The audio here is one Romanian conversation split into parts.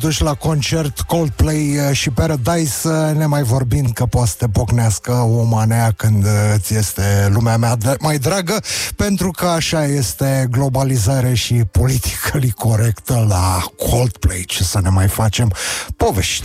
duși la concert Coldplay și Paradise, ne mai vorbind că poate să te pocnească o manea când ți este lumea mea mai dragă, pentru că așa este globalizare și politically corectă la Coldplay. Ce să ne mai facem? Povești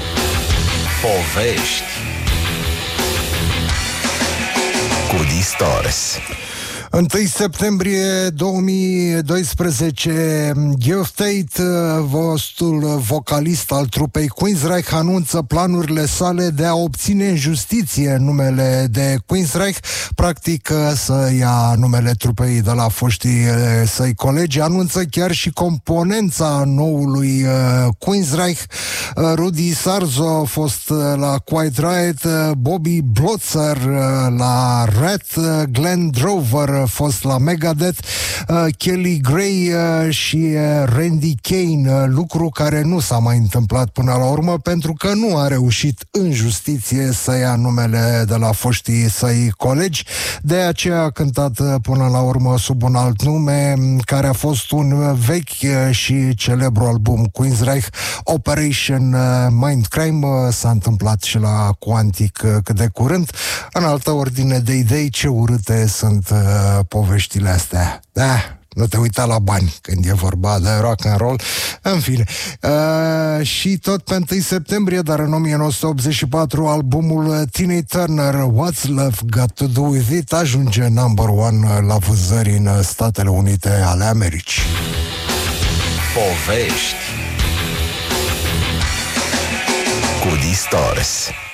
cu Distores. 1 septembrie 2012, Geoff Tate, fostul vocalist al trupei Queensryche, anunță planurile sale de a obține în justiție numele de Queensryche, practic să ia numele trupei de la foștii săi colegi. Anunță chiar și componența noului Queensryche. Rudy Sarzo a fost la Quiet Riot, Bobby Blotzer la Rat, Glenn Drover a fost la Megadeth, Kelly Gray și Randy Kane, lucru care nu s-a mai întâmplat până la urmă, pentru că nu a reușit în justiție să ia numele de la foștii săi colegi. De aceea a cântat până la urmă sub un alt nume, care a fost un vechi și celebru album Queensryche, Operation Mindcrime. S-a întâmplat și la Quantic cât de curând. În altă ordine de idei, ce urâte sunt poveștile astea. Da, nu te uita la bani când e vorba de rock and roll. În fine. Și tot pe 1 septembrie, dar în 1984, albumul Tina Turner, What's Love Got to Do With It, ajunge number one la vânzări în Statele Unite ale Americii. Povești cu Distores.